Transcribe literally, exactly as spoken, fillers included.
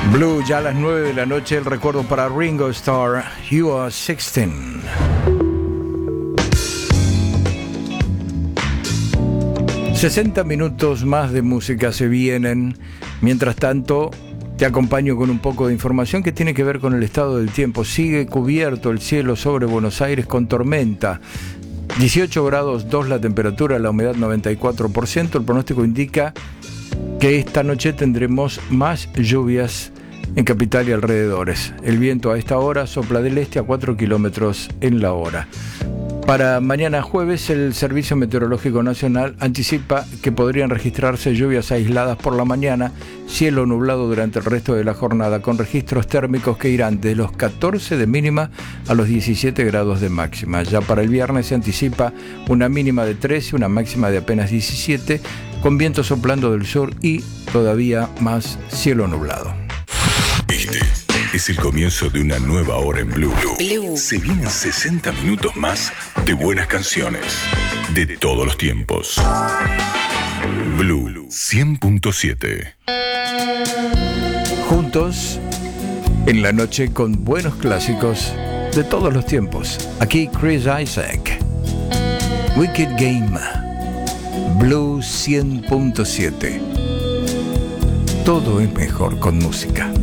Blue, ya a las nueve de la noche, el recuerdo para Ringo Starr, You Are sixteen. sesenta minutos más de música se vienen. Mientras tanto, te acompaño con un poco de información que tiene que ver con el estado del tiempo. Sigue cubierto el cielo sobre Buenos Aires con tormenta. dieciocho grados dos la temperatura, la humedad noventa y cuatro por ciento. El pronóstico indica que esta noche tendremos más lluvias en capital y alrededores. El viento a esta hora sopla del este a cuatro kilómetros en la hora. Para mañana jueves, el Servicio Meteorológico Nacional anticipa que podrían registrarse lluvias aisladas por la mañana, cielo nublado durante el resto de la jornada, con registros térmicos que irán de los catorce de mínima a los diecisiete grados de máxima. Ya para el viernes se anticipa una mínima de trece, una máxima de apenas diecisiete, con viento soplando del sur y todavía más cielo nublado. Este es el comienzo de una nueva hora en Blue. Blue. Se vienen sesenta minutos más de buenas canciones de todos los tiempos. Blue cien punto siete. Juntos en la noche con buenos clásicos de todos los tiempos. Aquí Chris Isaak, Wicked Game. Blue cien punto siete. Todo es mejor con música.